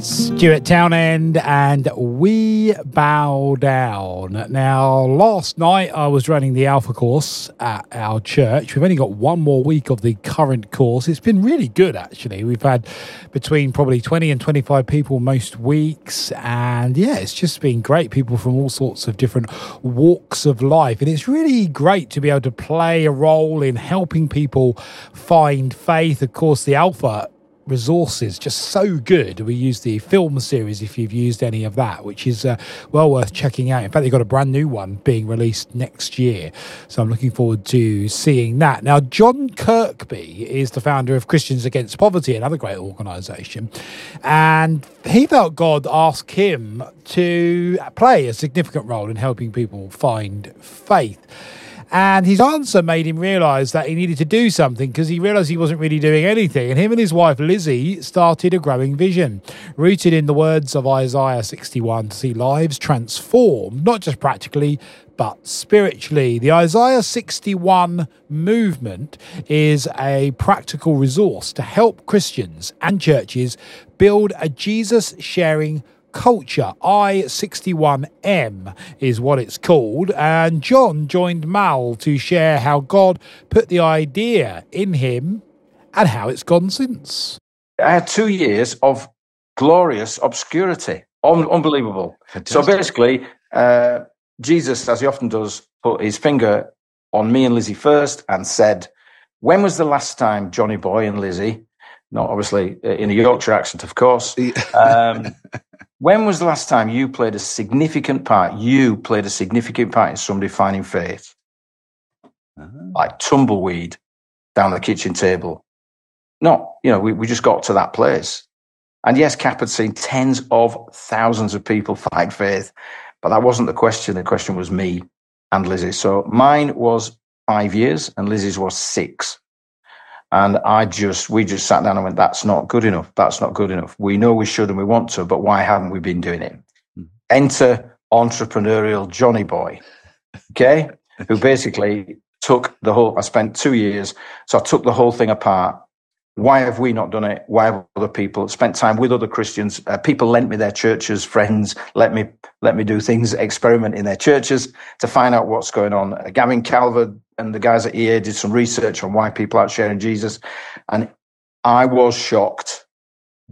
Stuart Townend and We Bow Down. Now, last night I was running the Alpha course at our church. We've only got one more week of the current course. It's been really good, actually. We've had between probably 20 and 25 people most weeks. And yeah, it's just been great. People from all sorts of different walks of life. And it's really great to be able to play a role in helping people find faith. Of course, the Alpha resources just so good. We use the film series if you've used any of that, which is well worth checking out. In fact, they've got a brand new one being released next year, so I'm looking forward to seeing that. Now, John Kirkby is the founder of Christians Against Poverty, another great organisation, and he felt God asked him to play a significant role in helping people find faith. And his answer made him realise that he needed to do something, because he realised he wasn't really doing anything. And him and his wife, Lizzie, started a growing vision, rooted in the words of Isaiah 61, to see lives transformed, not just practically, but spiritually. The Isaiah 61 movement is a practical resource to help Christians and churches build a Jesus-sharing culture. I61M is what it's called. And John joined Mal to share how God put the idea in him and how it's gone since. I had 2 years of glorious obscurity. Unbelievable. Fantastic. So basically, Jesus, as he often does, put his finger on me and Lizzie first and said, when was the last time Johnny Boy and Lizzie, not obviously in a Yorkshire accent, of course, when was the last time you played a significant part in somebody finding faith? Like tumbleweed down the kitchen table. No, we just got to that place. And yes, Cap had seen tens of thousands of people find faith, but that wasn't the question. The question was me and Lizzie. So mine was 5 years and Lizzie's was 6. And we just sat down and went, that's not good enough. That's not good enough. We know we should and we want to, but why haven't we been doing it? Enter entrepreneurial Johnny Boy, okay? Who basically I spent 2 years, so I took the whole thing apart. Why have we not done it? Why have other people spent time with other Christians? People lent me their churches, friends, let me do things, experiment in their churches to find out what's going on. Gavin Calvert and the guys at EA did some research on why people aren't sharing Jesus. And I was shocked